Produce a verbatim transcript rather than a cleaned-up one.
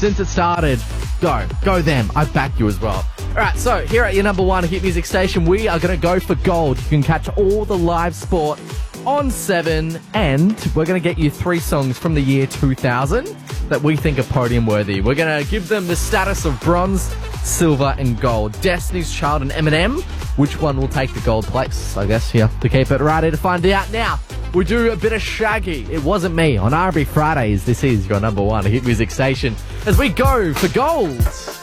since it started. Go. Go them. I back you as well. Alright, so here at your number one hit music station, we are going to go for gold. You can catch all the live sport on seven, and we're going to get you three songs from the year two thousand that we think are podium worthy. We're going to give them the status of bronze, silver, and gold. Destiny's Child and Eminem. Which one will take the gold place? I guess you have to keep it right here to find out. Now, we do a bit of Shaggy. It wasn't me. On R and B Fridays, this is your number one hit music station as we go for gold.